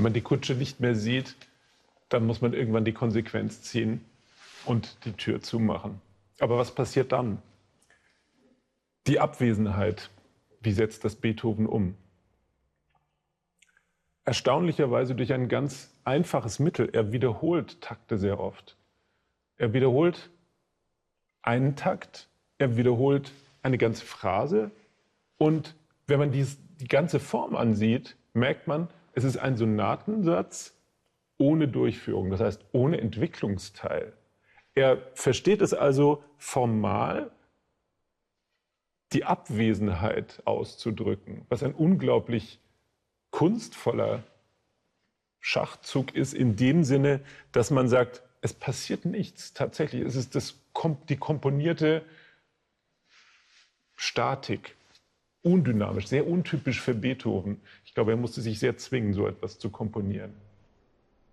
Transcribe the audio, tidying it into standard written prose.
Wenn man die Kutsche nicht mehr sieht, dann muss man irgendwann die Konsequenz ziehen und die Tür zumachen. Aber was passiert dann? Die Abwesenheit, wie setzt das Beethoven um? Erstaunlicherweise durch ein ganz einfaches Mittel. Er wiederholt Takte sehr oft. Er wiederholt einen Takt, er wiederholt eine ganze Phrase. Und wenn man die ganze Form ansieht, merkt man, es ist ein Sonatensatz ohne Durchführung, das heißt ohne Entwicklungsteil. Er versteht es also formal, die Abwesenheit auszudrücken, was ein unglaublich kunstvoller Schachzug ist, in dem Sinne, dass man sagt, es passiert nichts. Tatsächlich, es ist die komponierte Statik, undynamisch, sehr untypisch für Beethoven. Ich glaube, er musste sich sehr zwingen, so etwas zu komponieren.